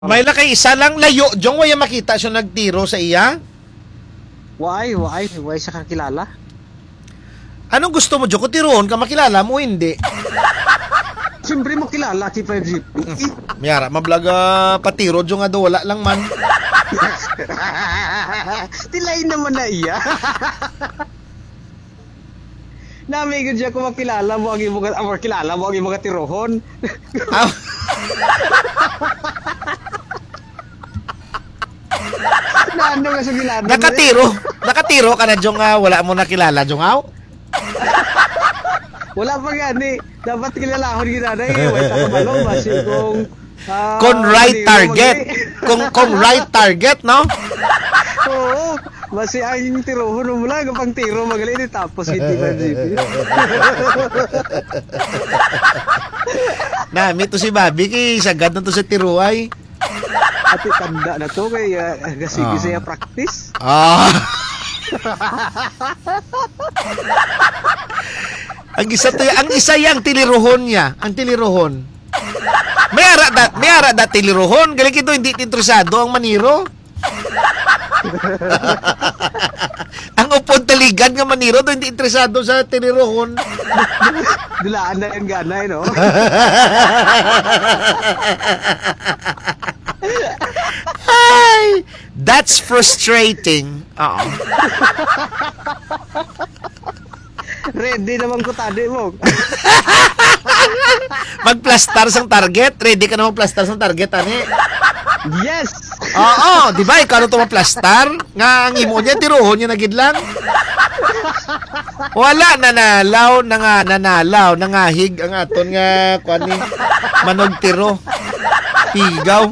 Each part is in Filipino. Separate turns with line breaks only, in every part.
May lakay isa lang layo, jong waya makita siya nagtiro sa iya.
Why siya kakilala?
Anong gusto mo, Joko? Tiroon ka makilala mo, hindi.
Siyempre mo kilala si 5GP.
Mayara, mablaga patiro, jong nga daw, wala lang man.
Tilayin naman na iya. Namigod siya kung makilala mo ang imong tirohon. Naano nga sa gilado?
Nakatiro ka na, jong wala mo nakilala, jong aw?
Wala pa gani. Dapat kilalahon ginana eh. Wait ako balong basi
kung right target. Kung right target, no?
Oo. Basi ang tirohon mo lang kapag tiro magaling tapos hindi ba GP.
Nami to si Bobby kay sagad na to sa tiruay.
Ati tanda na to kay gasigi siya practice.
Ang isa yang tiliruhon niya, ang tiliruhon. May ara da tiliruhon, galing kito hindi interesado ang maniro. Ang upod taligan nga maniro do hindi interesado sa tiliruhon.
Dulaan na yung ganay, no?
Ay, that's frustrating. Oo.
Ready naman ko tadi mo.
Magplastar sang target. Ready ka na magplastar sang target, ani?
Yes!
Oo, di ba? Ikaw to maplastar? Nga ang imo niya, tiruhon niya nagid lang. Wala, nanalaw, nangahig ang aton nga, kuan ni, manog tiro. Tigaw.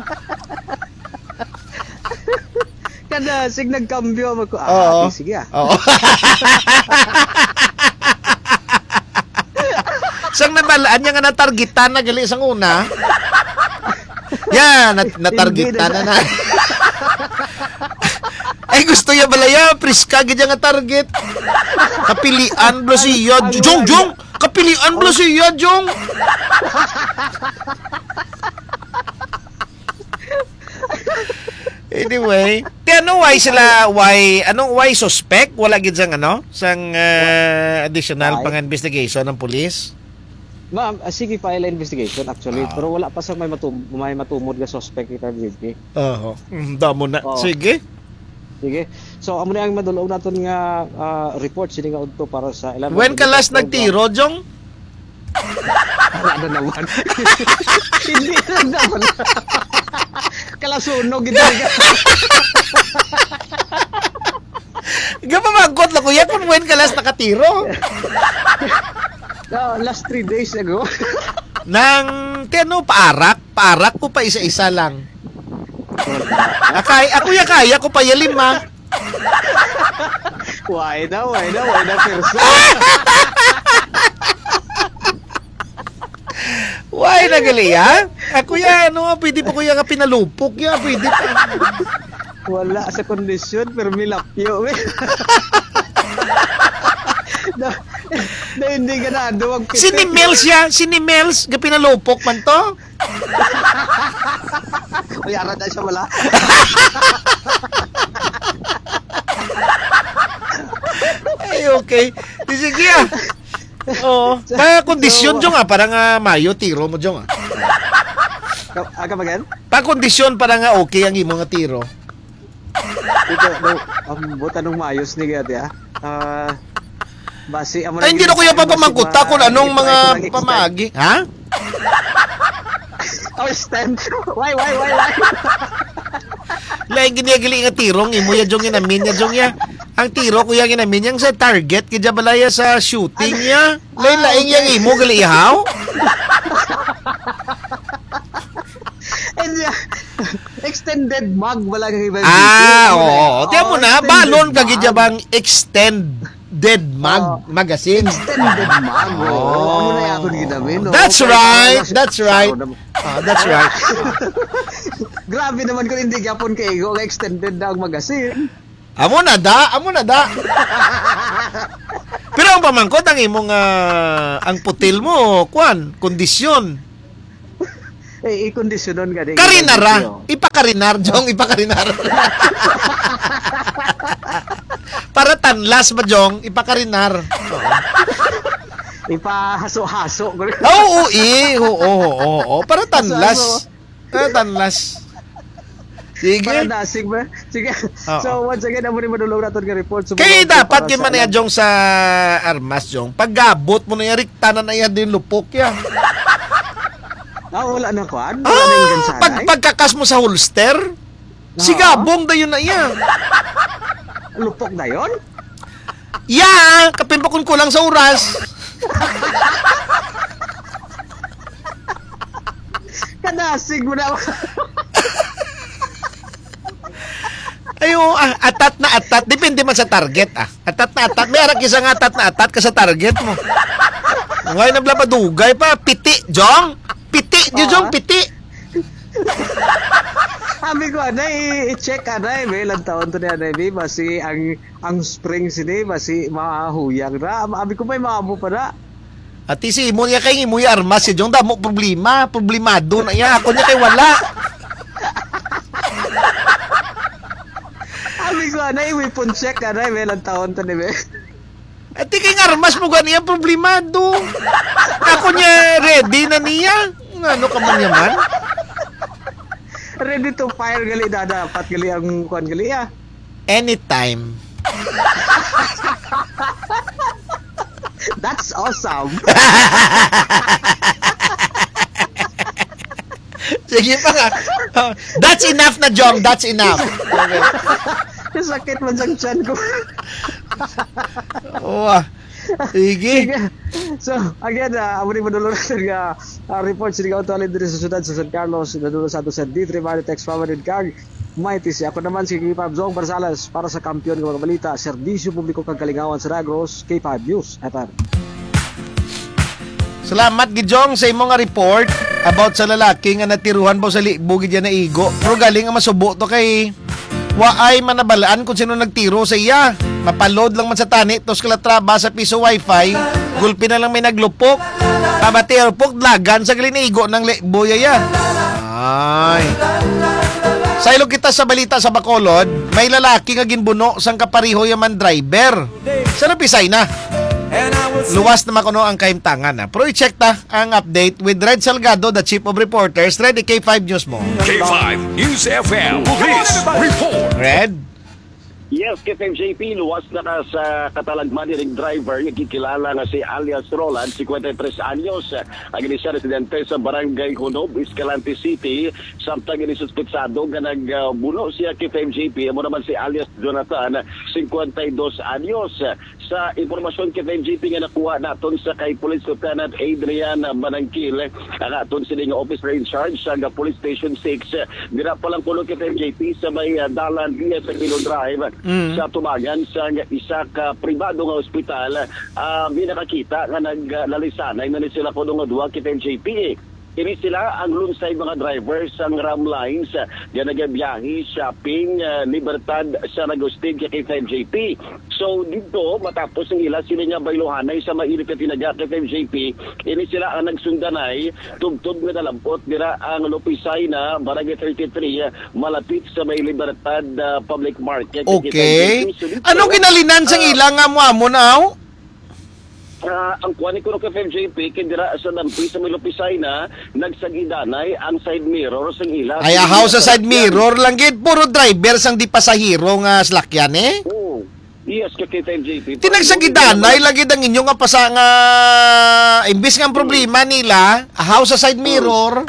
Kada, sig nagkambyo, magko, sige ah.
Oo. Sang nabalaan niya nga natargetan na gali sang una. Yan, natargetan na. Ay, gusto niya balaya, priska gid nga target. Kapilian blo siya, Jong. Kapilian blo siya, Jong. Anyway, why suspect? Wala gid sang sang additional pang-investigation ng pulis?
Ma'am, sige file investigation actually, pero wala pa sa may matumod nga suspect kita GP.
Oo. Damo na. Sige.
So amo na ang madulog naton nga report sini nga udto para sa ilan.
When ka last nagtiro, Jong?
Wala naman. Hindi na naman. Kalasunog gid ka.
Gapamagot la kuya kung when ka last nakatiro.
Last 3 days ago.
Nang paarak ko pa isa-isa lang. Kaya ko pa ya 5.
Why na perso.
Why na gali ha? Ako ya pwede pa kuya nga pinalupok ya, pwede pa.
Wala sa kondisyon pero milapyo. na hindi ka na duwag pitik. Sinimels
ga pinalupok man to.
Mayara na siya wala.
Ay, okay. Sige ah. Oo. Pa kondisyon jong parang mayo tiro mo jong
Aga magan?
Pa kondisyon parang okay ang imo nga tiro.
Ito buta nung maayos ni gati base amo
ay, hindi na kuya papamangkuta kung anong mga pamagi. Ha?
Stand. Why?
Lain ginigali nga tirong imo ya jong inamin ya jong ya. Ang tiro kuya ginamin yang sa target kidya balaya sa shooting ya. Lain yang imo gali ihaw.
Extended mag wala kang iba.
Oo. Tiyan mo na, balon ka gidya bang extended magazine.
Extended mag. Amo na yakon ginamin.
That's right.
Grabe naman kung hindi gyapon kay go extended na ang magazine.
Amo na da. Pero ang pamangkot ang imong ang putil mo, kondisyon.
i-kondisyonon ka din.
Karinara. Ipakarinar, Jong. Ipakarinar. Para tanlas ba, Jong? Ipakarinar.
Ipahaso-haso.
Oo, oo. Para tanlas. Para tanlas. Sige.
Para dasig ba? Sige.
Oo.
So, once again, amo ni madulog natin ka report.
Kaya dapat yun man na Jong sa armas, Jong. Paggabot mo na yan, riktanan na yan din lupok yan.
Wala na kwan? Wala na yung gansanay?
Pagkakas mo sa holster, sigabong da yun na yan.
Lupok na yun?
Yeah, kapimpakon ko lang sa oras.
Kadasig mo na.
Ayo, atat na atat. Depende man sa target, Atat na atat. May arak isang atat na atat ka sa target mo. Ngayon na blabadugay pa. Piti, Jong. Piti, Jong, piti.
Sabi ko, i-check, may ilang taon to niya, basi ang spring sini, basi mahahuyang na. Sabi ko, may maamo pa na.
At si mo niya kay mo armas si Jong. Damo problemado na yan. Ako niya kay wala.
Sabi ko, weapon check, may ilang taon to niya,
At kay armas mo ganiya problemado. Ako niya ready na niya. Ano ka man yaman?
Ready to fire gali dapat gali ang kuan gali
Anytime.
That's awesome.
Sige pa nga. That's enough na, Jong. That's enough. Okay.
Sakit man sa tiyan ko.
Sige.
So, again, amo ni madulog natin nga report sa Ligaw Tualin dito sa syudad sa San Carlos, nadulo sa ato sa D3 Maritex Pamanin Kag. Mighty si ako naman si K5 Zong Barsalas para sa kampiyon ng mga balita, serbisyo publiko kang kalingawan sa Negros, K5 News.
Salamat gidjong sa imong nga report about sa lalaki nga natiruhan po sa bugid yan na igo. Pero galing nga masubo to kay waay manabalaan kung sino nagtiro sa iya. Mapaload lang man sa tani tos kalatraba sa piso wifi. Gulpi na lang may naglupok. Pabatirpok lagan sa galinigo ng boyaya. Ay. Sa ilog kita sa balita sa Bacolod, may lalaki nga ginbuno sang kapariho yaman driver. Sa napisay na. Luwas naman kuno ang kaimtangan Pero i-check ta ang update with Red Salgado, the Chief of Reporters. Red, K5 News mo.
K5 News FM. Police Report.
Red?
Yes, KFMJP, luwas na ka sa katalagman ng driver nga kikilala nga si alias Roland, 53 anyos. Ang siya residente sa Barangay Hunob, Escalante City. Samtang inisuspitsado nga nagbuno siya KFMJP. Amo naman si alias Jonathan, 52 anyos. Sa informasyon KFMJP nga nakuha naton sa kay Police Lieutenant Adrian Manangkil, ang aton sining officer in charge sa Police Station 6. Dira pa lang pulo KFMJP sa may dalan iya sa Kilo Drive. Sa tumagan sa isa ka pribado nga ospital, nakakita nga naglalisanay na ni sila kuno nga duha kita JP. Ini sila ang lunsay mga drivers sang Ram Lines nga nagabiyahe shopping Libertad San Agustin kay JP. So dito matapos ang ila sila nga baylohanay sa mainit na tinaga kay JP, ini sila ang nagsundanay tugtog nga nalampot dira ang Lopisay na Barangay 33 malapit sa may Libertad Public Market.
Okay. Ano ginalinan sang ila nga mo na
ang kuwanin ko ng KFMJP, kindira sa dampi sa Milopisay na nagsagidanay ang side mirror sa ila.
Ay, ahaw sa side mirror lang gid. Puro driver sang di pasahero nga slakyan
Oo. Yes, KFMJP.
Tinagsagidanay lagi ang inyo nga pasa nga imbis nga ang problema nila, ahaw sa side mirror.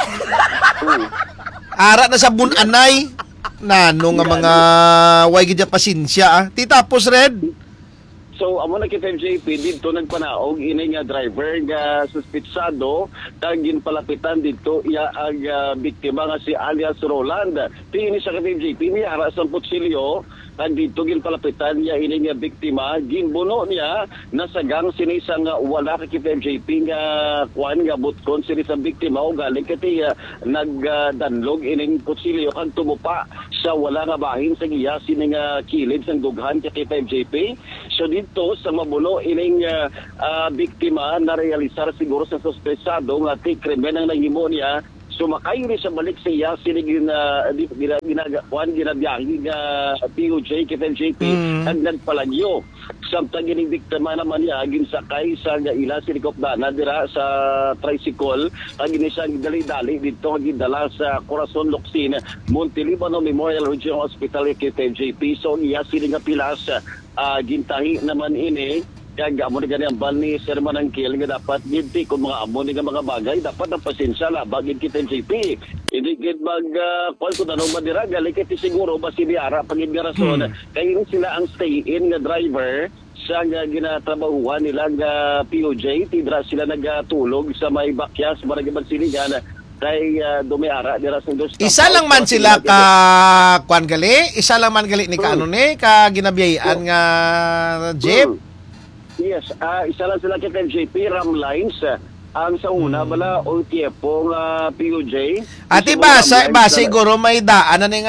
Ara na sa bunanay. Nano nga mga way gid pasensya Titapos Red.
So, amo na KFMJP dito nagpanaog ini nga driver nga suspitsado kag ginpalapitan dito iya ang biktima nga si alias Roland. Tingin sa KFMJP niya ara sa putsilyo kag dito ginpalapitan niya ini nga biktima, ginbuno niya nasagang sinisang wala ka KFMJP nga kuan nga butkon sini sa biktima o galing kati nagdanlog ining putsilyo kag tumupa sa wala nga bahin sa iya sini nga kilid sang dughan kay KFMJP. So dito sa mabuno ining biktima na realisar siguro sa suspetsado nga ti krimen ang nahimo niya. sumakay rin sa balik siya sila ginabiyahe nga POJ kitang JP ang nagpalagyo. Samtang gining biktima naman niya ginsakay sa ila silikopdana dira sa tricycle ang ginisang dali-dali dito gidala sa Corazon Locsin Montelibano Memorial Regional Hospital kitang JP. So iya sila nga pilas gintahi naman ini kaya amo ni ganyan ban ni Sir Manangkil nga dapat ginti kung mga amo ni mga bagay dapat ang pasensya la bagid kita JP hindi gid mag kung tanong madira gali kiti siguro basi diara pagid nga rason kay sila ang stay in nga driver sa nga ginatrabahuan nila nga POJ tidra sila nagatulog sa may bakyas barangay Mansiligan kay dumiara dira sa dos.
Isa lang man sila ka kuan gali, isa lang man gali ni kaano ni ka ginabiyaan nga jeep.
Yes, isa lang sila kay JP Ram Lines. Ang sa una bala o tiempo nga POJ.
Ati ba siguro may daan na ning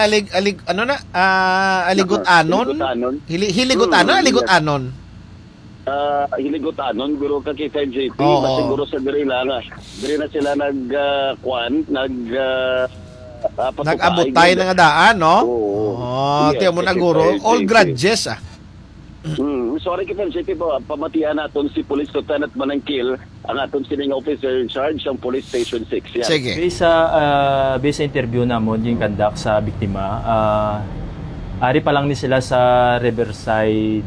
aligot anon. Hiligot anon. Hiligot anon guro ka kay JP siguro sa diri lang. Diri na sila nag-abot tayo nga daan, no? Tiyo mo na guro, all grudges
Sorry kita JP po, pamatian naton si Police Lieutenant Manangkil, ang aton sining officer in charge ng Police Station 6. Yan.
Sige.
Based sa interview namon yung conduct sa biktima, ari pa lang ni sila sa Riverside,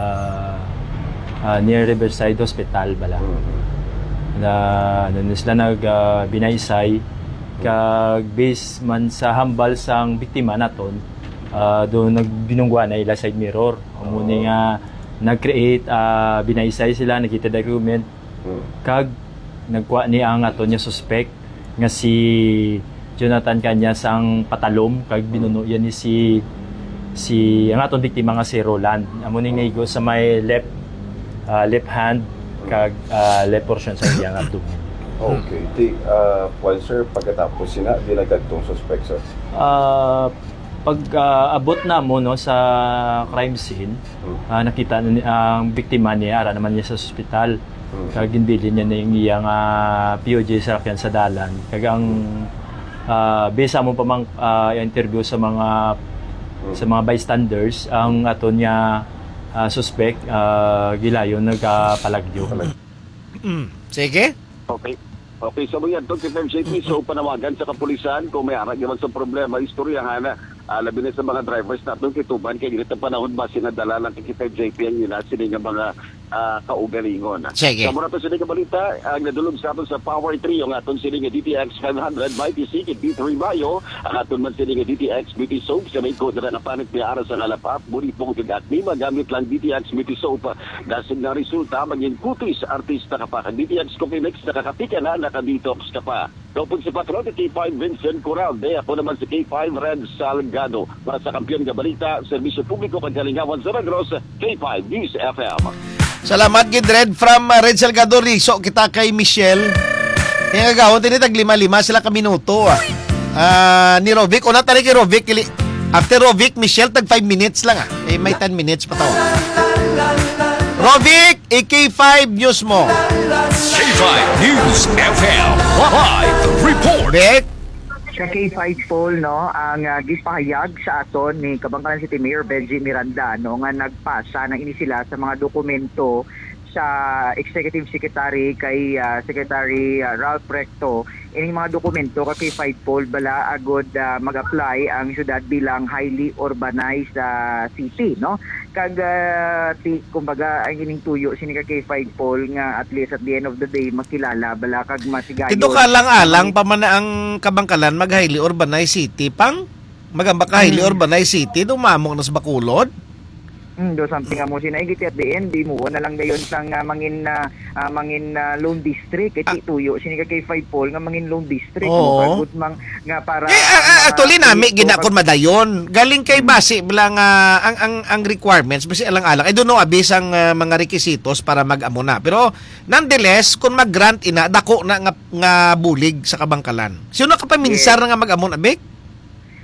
near Riverside Hospital bala. Ano sila binaysay kag base man sa hambal sang biktima naton. Doon nagbinungguan na ila side mirror. Muna nga nag-create, binaysay sila, nakita document. Kag nagkuha ni ang ato niya suspect nga si Jonathan Kanya sang patalom. Kag binuno yan ni si ang atong biktima nga si Roland. Muna nga igo sa may left hand kag left portion sa iyang abdomen.
Okay. Sir, pagkatapos sina, di nagkagtong suspect, sir?
Pag abot na mo no sa crime scene, nakita ang biktima niya ara naman niya sa ospital. Kag ginbili niya na yung iyang POJ sa sakyan sa dalan. Kag ang bisa mo pa mang interview sa mga bystanders, ang ato niya suspect gilayon nagpalagyo.
Sige.
Okay, so yan to kita JP so panawagan sa kapulisan kung may arag naman sa problema istoryahan labi na sa mga drivers natin kituban kay dito panahon ba sinadala lang kita JP ang nila sila nga mga kaugalingon.
Sige.
Sa muna to sila balita ang nadulog sa aton sa Power 3 ang aton sila nga DTX 500 by TC B3 Mayo ang aton man sila nga DTX Beauty Soap sa may code na napanit niya ara sa kalapap buri pong tigat ni magamit lang DTX Beauty Soap dasig na resulta maging kutis artista ka pa DTX Coffee Mix nakakatika na nakadetox ka pa. Kapag sa patron K5 Vincent Corralde ako naman sa K5 Red Salgado para sa kampiyon nga balita serbisyo publiko pagkalingawan sa Negros K5 News FM.
Salamat gid Red from Red Salgado Riso kita kay Michelle. Yang gagawon tinitag 5-5 sila ka minuto. Ni Rovic una tali kay Rovic after Rovic Michelle tag 5 minutes lang may 10 minutes pa taw. Rovic, AK5 News mo.
K5 News FM Live Report.
Vic.
Sa K5 poll no ang gipahayag sa aton ni Kabangkalan City Mayor Benji Miranda no nga nagpasa na ini sila sa mga dokumento sa Executive Secretary kay Secretary Ralph Recto ining mga dokumento kay K5 poll bala agod mag-apply ang syudad bilang highly urbanized city no kag kumbaga ang ining tuyo sini ka K5 poll nga at least at the end of the day makilala bala kag masigayon
Tito ka lang pa man ang Kabangkalan mag highly urbanized city pang magamba ka highly urbanized city dumamok na sa Bacolod.
Do something mo sinaigit at the end di mo na lang gayon sang mangin loan district kay tuyo sini ka kay 5 poll nga mangin loan district mo pagud mang nga para
actually nami ginakon madayon galing kay base bilang ang requirements basi alang-alang I don't know abis ang mga requisitos para mag-amo na pero nonetheless kung mag-grant ina dako na nga bulig sa Kabangkalan sino ka pa minsar nga mag-amo na Bek?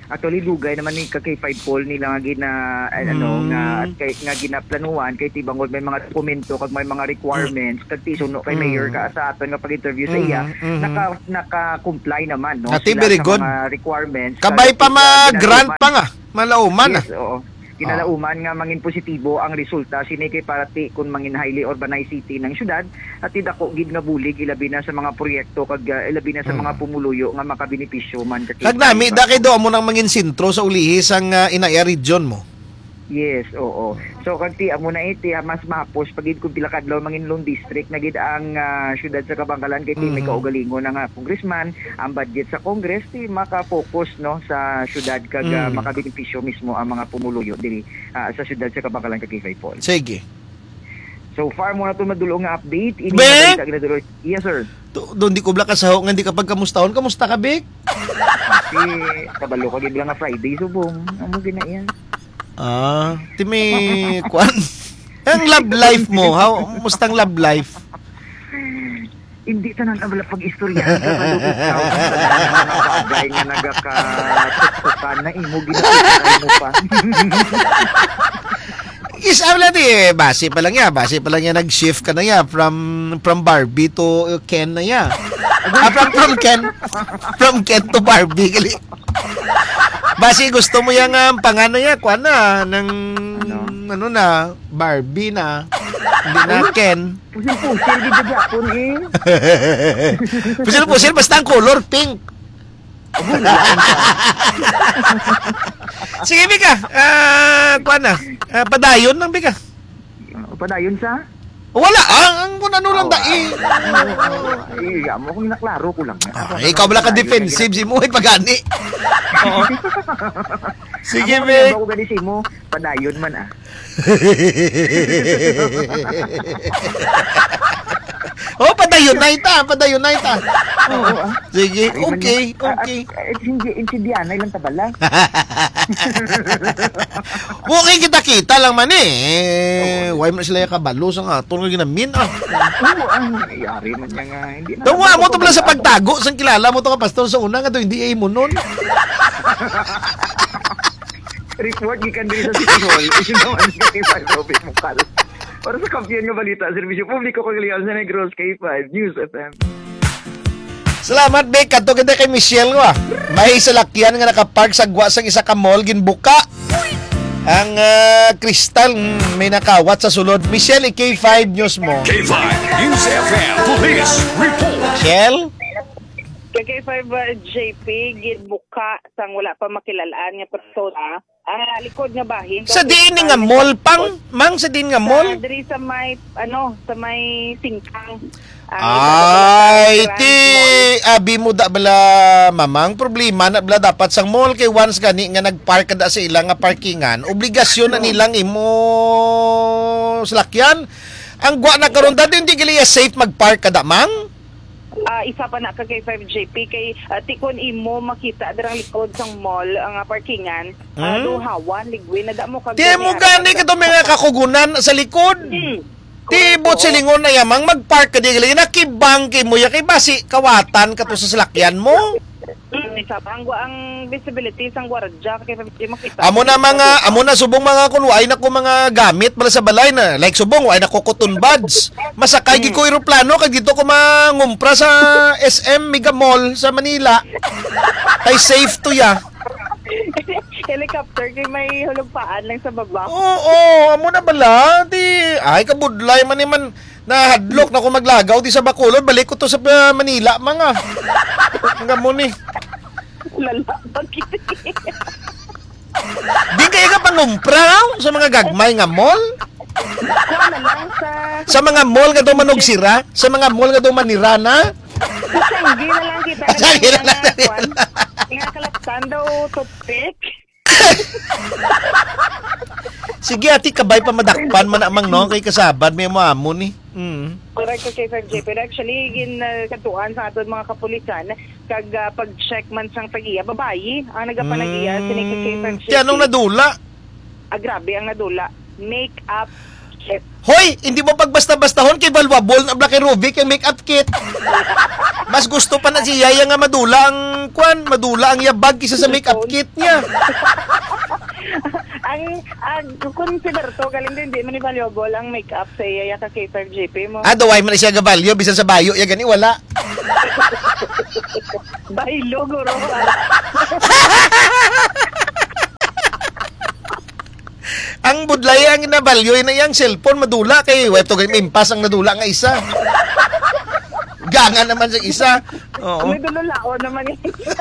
Actually dugay naman ni kay 5 poll nila nga gina nga ginaplanuhan kay tibangod may mga dokumento kag may mga requirements kag tisuno kay mayor ka sa aton nga pag-interview sa iya naka-comply naman no
Ati,
sila
very
sa
good.
mga requirements.
Kabay pa ma-grant pa nga. Malauman
Yes, oo. Kinalauman nga mangin positibo ang resulta sini kay parati kun mangin highly urbanized city ng syudad at tidako gid nga bulig ilabi na sa mga proyekto kag ilabi na sa mga pumuluyo nga makabenepisyo man kay
Kagnami, da kay do mo nang mangin sentro sa ulihis ang inaya region mo.
Yes, oo. So kagti amo na iti mas mapos pagid kun pila kadlaw mangin Long District na gid ang syudad sa Kabangkalan kay may kaugalingon na nga congressman ang budget sa Congress ti maka-focus no sa syudad kag makabenepisyo mismo ang mga pumuluyo diri sa syudad sa Kabangkalan kay Paul.
Sige.
So far mo na to madulo nga update ini
Bek!
balita ginadulo. Yes sir.
Doon di ko bla kasaho nga di kapag kamustahon. Kamusta ka, Bek?
Si kabalo kagid lang nga Friday subong. Amo gina yan.
Timi kwan. Ang love life mo, mustang love life?
Hindi tanan abala pag-istorya sa palubog tao mga bagay nga nagaka-tuktukan na imo ginagawa mo pa.
Is base pa lang ya nag-shift ka na ya from Barbie to Ken na ya. From Ken to Barbie gali. Base gusto mo yang pangano ya kuan na ng ano na Barbie na hindi na Ken.
Pusil gid gyapon
Pusil basta ang color pink. Sige, Bika. Kuan na. Padayon lang, Bika.
Padayon sa?
Wala. Ang kung ano lang dai.
Mo kung naklaro ko lang.
Ikaw wala ka defensive. Si mo ay pagani. Oo. Sige, Bik.
Ako gani si mo. Padayon man
padayon na ita. Sige, okay.
Hindi Diana ilang tabala.
Okay, kita lang man why mo sila kabalo sa nga tungo ginamin
Yari man niya nga hindi na.
Tawa mo to pala sa pagtago sang kilala mo to ka pastor sa una nga to hindi ay mo nun.
Report gikan diri sa City Hall. Ito naman kay Farobi mo kal. Para sa kampiyon nga balita, serbisyo publiko kag Leon sa Negros K5 News FM.
Salamat, Bek. Kadto kita kay Michelle ko. May salakyan nga nakapark sa gwa sang isa ka mall ginbuka. Ang kristal may nakawat sa sulod. Michelle, K5 News mo.
K5 News FM Police Report.
Michelle?
K5 JP ginbuka sang wala pa makilalaan nga persona. Ang likod nga bahin.
Sa diin nga mall pang? Mang sa diin nga mall?
Diri sa may sa may singkang.
Ay, abi mo da bala mamang problema na bala dapat sang mall kay once gani nga nagpark kada sa ilang nga parkingan, obligasyon na nilang imo salakyan. Ang gwa na karon dati hindi gali safe magpark kada mang.
Isa pa na ka kay 5JP kay tikon imo makita dirang likod sang mall ang parkingan duhawan ligwi na damo kag
Di mo gani kadto mga kakugunan sa likod. Tibot silingon na yamang magpark ka di gali nakibang kay mo ya kay basi kawatan kato sa salakyan mo.
Isa pa ang visibility sang gwardiya kay 5JP makita.
Amo na subong mga kunway na ko mga gamit bala sa balay na like subong way na ko cotton buds. Masakay gi ko eroplano kag dito ko mangumpra sa SM Mega Mall sa Manila. Kay safe to ya.
Helicopter kay may hulupaan lang sa baba.
Oo, amo na bala. Ay kabudlay man nahadlok na ko maglagaw di sa Bacolod. Balik ko to sa Manila mga. Hanggang mo ni.
Lala, bakit?
Di kayo ka pangumpra sa mga gagmay nga mall?
Kuha na lang
Sa mga mall nga daw manog sira? Sa mga mall nga daw manirana?
Sanggi na lang kita.
Sanggi na lang.
Nga kalapsan daw toothpick.
Sige, ati kabay pa madakpan man amang no kay kasabad may moamo ni.
Correct ko kay 5JP. Pero actually, katuan sa aton mga kapulisan, kag pag-check man sang tagiya, babayi, ang nagapanagiya, sinikik kay 5JP.
Kaya anong nadula?
Grabe ang nadula. Make-up Shit.
Hoy, hindi mo pagbasta-bastahon kay Balwabol na Black Aerobic yung makeup kit. Mas gusto pa na si Yaya nga madula ang yabag kisa sa makeup kit niya.
ang consider to galing din di man ni valuable ang makeup sa iya ka K5JP mo.
Daway man siya gabalyo bisan sa bayo ya gani wala.
Bahilo guro.
Ang budlay ang nabalyo na yang cellphone madula kay web to impas ang nadula nga isa. Ganga naman sa isa. Oo.
May dululaon naman yun.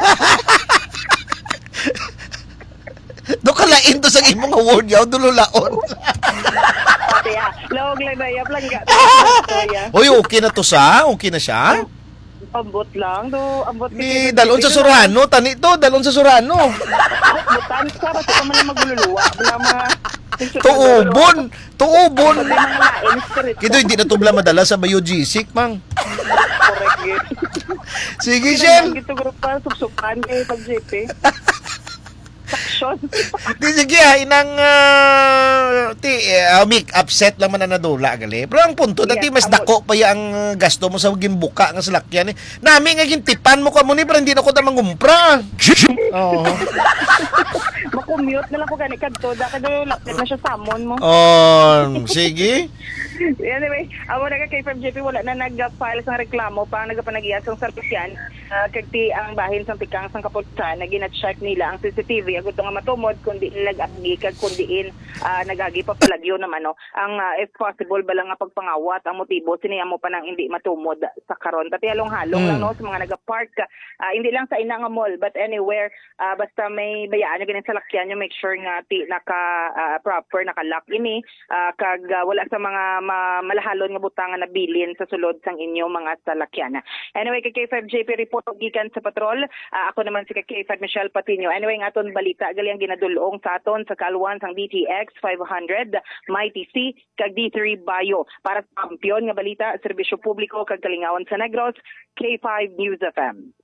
Do kalain to sa imong award yaw dululaon.
Pati lawag lang na yap lang ga.
Hoy, okay na to sa? Okay na siya?
Ambot lang do, ambot
Ni dalon sa Surano, tani to, dalon sa Surano.
Butan ka ba sa man magluluwa bala mga
Tuubon.
May mga lain spirit.
Kito hindi na tubla madala sa Bayo Gisik, mang.
Correct yun.
Sige, Shell.
Gito grupo pa suksukan kay pag-JP. Saksyon.
Di sige inang make upset lang man na nadula gali. Pero ang punto dati mas dako pa yang gasto mo sa gimbuka nga salakyan eh. Nami nga gintipan mo kamo ni pero hindi na ko ta mangumpra. Oo.
Makommute na lang ko gani kadto da kadto lapit na siya samon mo.
Sige.
Anyway, amo na kay K5JP wala na nag-file sang reklamo pa nagapanagiyas sang salakyan kagti ang bahin sang tikang sang kapulisan na gina-check nila ang CCTV agud nga matumod kundi nag-agi kag kundiin nagagi pa palagyo naman no ang if possible bala nga pagpangawat ang motibo siniya mo pa nang hindi matumod sa karon pati halong-halong lang no sa mga naga-park hindi lang sa ina nga mall but anywhere basta may bayaan nga ganin salakyan nyo make sure nga naka proper naka-lock ini kag wala sa mga malahalon nga butangan na bilin sa sulod sang inyo mga salakyan. Anyway, kay K5JP report gikan sa patrol. Ako naman si K5 Michelle Patino. Anyway, nga aton balita gali ang ginadulong sa aton sa kalwan sang DTX 500, Mighty C, kag D3 Bayo. Para sa kampiyon nga balita, serbisyo publiko kag kalingawan sa Negros, K5 News FM.